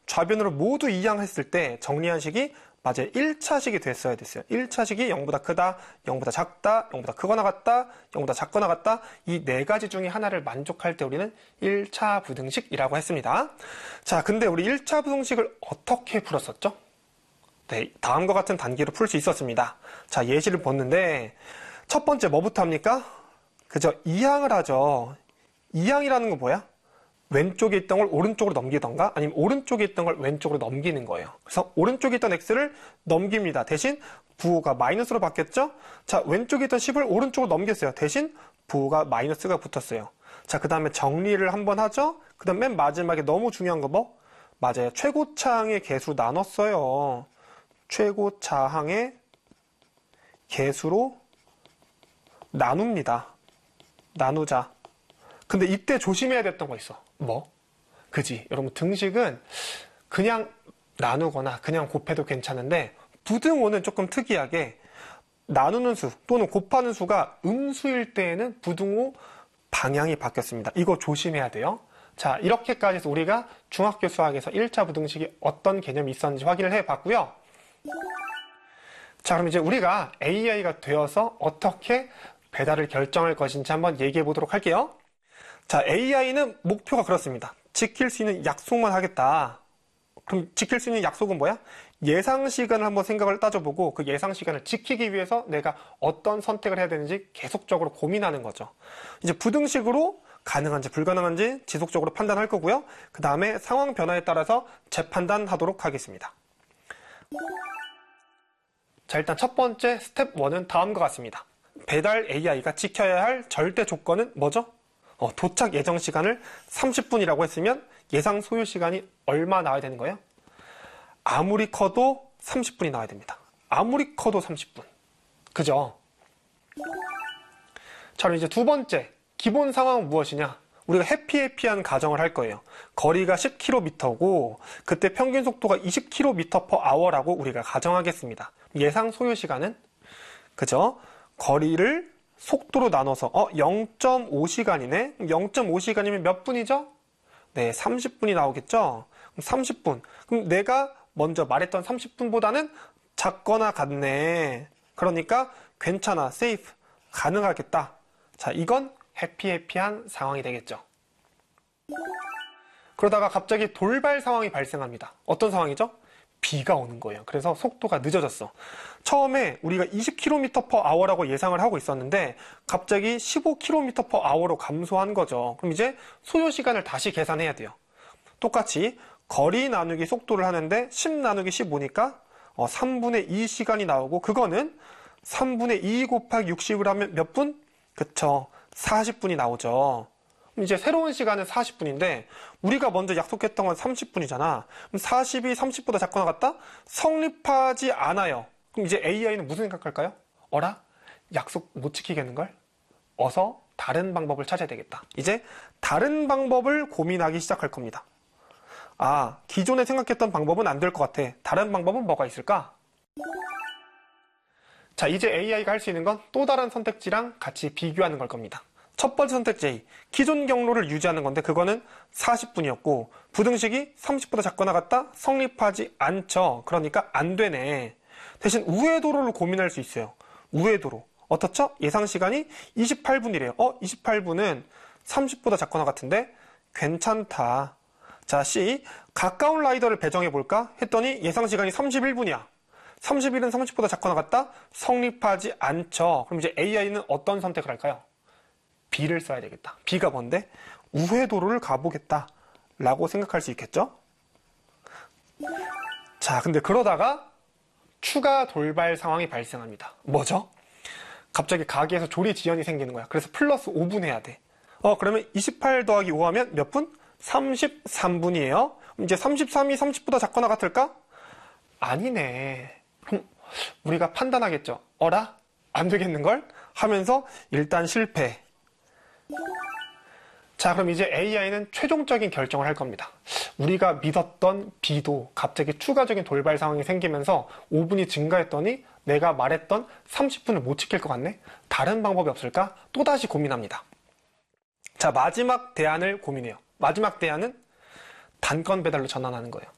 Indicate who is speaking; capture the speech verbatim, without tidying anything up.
Speaker 1: 좌변으로 모두 이항했을 때 정리한 식이 맞아요. 일 차식이 됐어야 됐어요. 일 차식이 영보다 크다, 영보다 작다, 영보다 크거나 같다, 영보다 작거나 같다. 이 네 가지 중에 하나를 만족할 때 우리는 일 차 부등식이라고 했습니다. 자, 근데 우리 일 차 부등식을 어떻게 풀었었죠? 네, 다음과 같은 단계로 풀 수 있었습니다. 자, 예시를 봤는데 첫 번째 뭐부터 합니까? 그죠? 이항을 하죠. 이항이라는 건 뭐야? 왼쪽에 있던 걸 오른쪽으로 넘기던가 아니면 오른쪽에 있던 걸 왼쪽으로 넘기는 거예요. 그래서 오른쪽에 있던 x를 넘깁니다. 대신 부호가 마이너스로 바뀌었죠? 자, 왼쪽에 있던 십을 오른쪽으로 넘겼어요. 대신 부호가 마이너스가 붙었어요. 자, 그 다음에 정리를 한번 하죠? 그 다음 맨 마지막에 너무 중요한 거 뭐? 맞아요. 최고차항의 개수로 나눴어요. 최고차항의 개수로 나눕니다. 나누자. 근데 이때 조심해야 됐던 거 있어. 뭐? 그지? 여러분, 등식은 그냥 나누거나 그냥 곱해도 괜찮은데 부등호는 조금 특이하게 나누는 수 또는 곱하는 수가 음수일 때에는 부등호 방향이 바뀌었습니다. 이거 조심해야 돼요. 자, 이렇게까지 해서 우리가 중학교 수학에서 일 차 부등식이 어떤 개념이 있었는지 확인을 해봤고요. 자, 그럼 이제 우리가 에이아이가 되어서 어떻게 배달을 결정할 것인지 한번 얘기해 보도록 할게요. 자, 에이아이는 목표가 그렇습니다. 지킬 수 있는 약속만 하겠다. 그럼 지킬 수 있는 약속은 뭐야? 예상 시간을 한번 생각을 따져보고 그 예상 시간을 지키기 위해서 내가 어떤 선택을 해야 되는지 계속적으로 고민하는 거죠. 이제 부등식으로 가능한지 불가능한지 지속적으로 판단할 거고요. 그 다음에 상황 변화에 따라서 재판단하도록 하겠습니다. 자, 일단 첫 번째 스텝 일은 다음과 같습니다. 배달 에이아이가 지켜야 할 절대 조건은 뭐죠? 어, 도착 예정 시간을 삼십 분이라고 했으면 예상 소요 시간이 얼마 나와야 되는 거예요? 아무리 커도 삼십 분이 나와야 됩니다. 아무리 커도 삼십 분. 그죠? 자, 그럼 이제 두 번째, 기본 상황은 무엇이냐? 우리가 해피해피한 가정을 할 거예요. 거리가 십 킬로미터고 그때 평균 속도가 이십 킬로미터 퍼 아워라고 우리가 가정하겠습니다. 예상 소요 시간은? 그죠? 거리를 속도로 나눠서 어 영 점 오 시간이네? 영 점 오 시간이면 몇 분이죠? 네, 삼십 분이 나오겠죠? 그럼 삼십 분. 그럼 내가 먼저 말했던 삼십 분보다는 작거나 같네. 그러니까 괜찮아, 세이프, 가능하겠다. 자, 이건 해피해피한 상황이 되겠죠. 그러다가 갑자기 돌발 상황이 발생합니다. 어떤 상황이죠? 비가 오는 거예요. 그래서 속도가 늦어졌어. 처음에 우리가 이십 킬로미터 퍼 아워라고 예상을 하고 있었는데 갑자기 십오 킬로미터 퍼 아워로 감소한 거죠. 그럼 이제 소요 시간을 다시 계산해야 돼요. 똑같이 거리 나누기 속도를 하는데 십 나누기 십오니까 어, 삼분의 이 시간이 나오고 그거는 삼분의 이 곱하기 육십을 하면 몇 분? 그쵸. 사십 분이 나오죠. 이제 새로운 시간은 사십 분인데 우리가 먼저 약속했던 건 삼십 분이잖아. 그럼 사십이 삼십보다 작거나 같다? 성립하지 않아요. 그럼 이제 에이아이는 무슨 생각할까요? 어라? 약속 못 지키겠는걸? 어서 다른 방법을 찾아야 되겠다. 이제 다른 방법을 고민하기 시작할 겁니다. 아, 기존에 생각했던 방법은 안 될 것 같아. 다른 방법은 뭐가 있을까? 자, 이제 에이아이가 할 수 있는 건 또 다른 선택지랑 같이 비교하는 걸 겁니다. 첫 번째 선택지 A, 기존 경로를 유지하는 건데 그거는 사십 분이었고 부등식이 삼십보다 작거나 같다? 성립하지 않죠. 그러니까 안 되네. 대신 우회 도로를 고민할 수 있어요. 우회 도로. 어떻죠? 예상 시간이 이십팔 분이래요. 어? 이십팔 분은 삼십보다 작거나 같은데 괜찮다. 자, C, 가까운 라이더를 배정해 볼까? 했더니 예상 시간이 삼십일 분이야. 삼십일은 삼십보다 작거나 같다? 성립하지 않죠. 그럼 이제 에이아이는 어떤 선택을 할까요? B를 써야 되겠다. B가 뭔데? 우회 도로를 가보겠다 라고 생각할 수 있겠죠? 자, 근데 그러다가 추가 돌발 상황이 발생합니다. 뭐죠? 갑자기 가게에서 조리 지연이 생기는 거야. 그래서 플러스 오 분 해야 돼. 어, 그러면 이십팔 더하기 오 하면 몇 분? 삼십삼 분이에요. 이제 삼십삼이 삼십보다 작거나 같을까? 아니네. 그럼 우리가 판단하겠죠. 어라? 안 되겠는걸? 하면서 일단 실패. 자, 그럼 이제 에이아이는 최종적인 결정을 할 겁니다. 우리가 믿었던 B도 갑자기 추가적인 돌발 상황이 생기면서 오 분이 증가했더니 내가 말했던 삼십 분을 못 지킬 것 같네? 다른 방법이 없을까? 또다시 고민합니다. 자, 마지막 대안을 고민해요. 마지막 대안은 단건 배달로 전환하는 거예요.